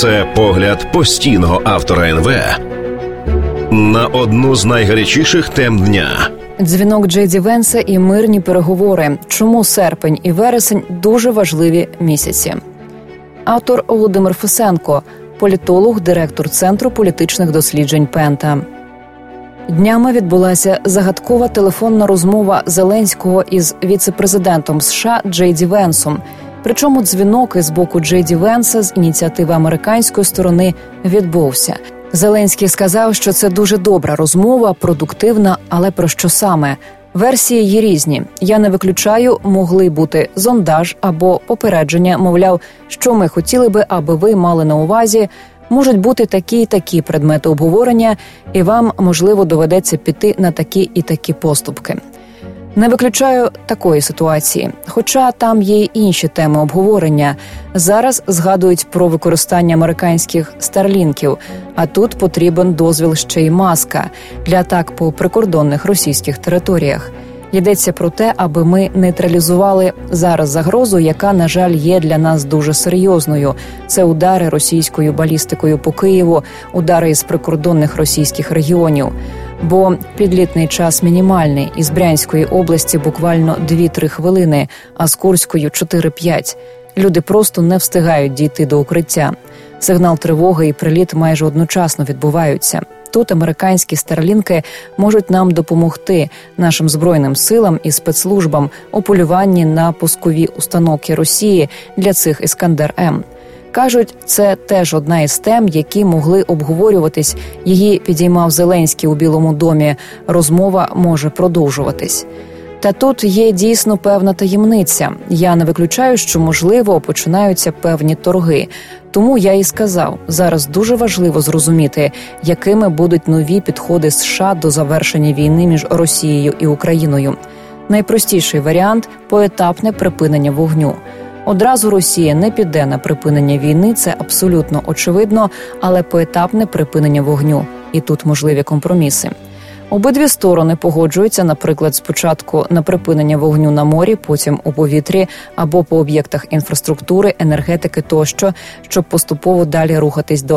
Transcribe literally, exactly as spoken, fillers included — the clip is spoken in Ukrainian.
Це погляд постійного автора ен ве на одну з найгарячіших тем дня. Дзвінок Джей Ді Венса і мирні переговори. Чому серпень і вересень дуже важливі місяці? Автор Володимир Фесенко, політолог, директор Центру політичних досліджень Пента. Днями відбулася загадкова телефонна розмова Зеленського із віце-президентом США Джей Ді Венсом. Причому дзвінок із боку Джей Ді Венса з ініціативи американської сторони відбувся. Зеленський сказав, що це дуже добра розмова, продуктивна, але про що саме? Версії є різні. Я не виключаю, могли бути зондаж або попередження, мовляв, що ми хотіли би, аби ви мали на увазі. Можуть бути такі і такі предмети обговорення, і вам, можливо, доведеться піти на такі і такі поступки. Не виключаю такої ситуації, хоча там є й інші теми обговорення. Зараз згадують про використання американських старлінків, а тут потрібен дозвіл ще й Маска для атак по прикордонних російських територіях. Йдеться про те, аби ми нейтралізували зараз загрозу, яка, на жаль, є для нас дуже серйозною. Це удари російською балістикою по Києву, удари із прикордонних російських регіонів. Бо підлітний час мінімальний. Із Брянської області буквально дві-три хвилини, а з Курською чотири-п'ять. Люди просто не встигають дійти до укриття. Сигнал тривоги і приліт майже одночасно відбуваються. Тут американські старлінки можуть нам допомогти, нашим Збройним силам і спецслужбам, у полюванні на пускові установки Росії для цих «Іскандер-М». Кажуть, це теж одна із тем, які могли обговорюватись. Її підіймав Зеленський у Білому домі. Розмова може продовжуватись. Та тут є дійсно певна таємниця. Я не виключаю, що, можливо, починаються певні торги. Тому я і сказав, зараз дуже важливо зрозуміти, якими будуть нові підходи США до завершення війни між Росією і Україною. Найпростіший варіант – поетапне припинення вогню. Одразу Росія не піде на припинення війни, це абсолютно очевидно, але поетапне припинення вогню. І тут можливі компроміси. Обидві сторони погоджуються, наприклад, спочатку на припинення вогню на морі, потім у повітрі або по об'єктах інфраструктури, енергетики тощо, щоб поступово далі рухатись до